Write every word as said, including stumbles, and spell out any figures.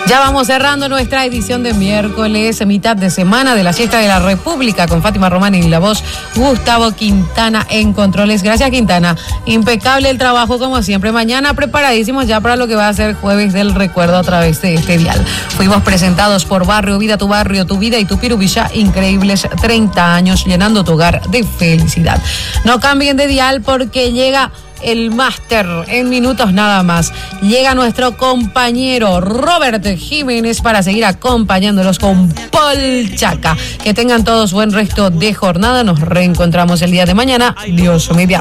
Ya vamos cerrando nuestra edición de miércoles, mitad de semana de la Siesta de la República, con Fátima Román y la voz Gustavo Quintana en controles. Gracias, Quintana. Impecable el trabajo como siempre. Mañana preparadísimos ya para lo que va a ser Jueves del Recuerdo a través de este dial. Fuimos presentados por Barrio Vida, tu barrio, tu vida y tu Pirubilla. Increíbles treinta años llenando tu hogar de felicidad. No cambien de dial porque llega el máster en minutos nada más. Llega nuestro compañero Robert Jiménez para seguir acompañándolos con Paul Chaca. Que tengan todos buen resto de jornada. Nos reencontramos el día de mañana. Dios mediante.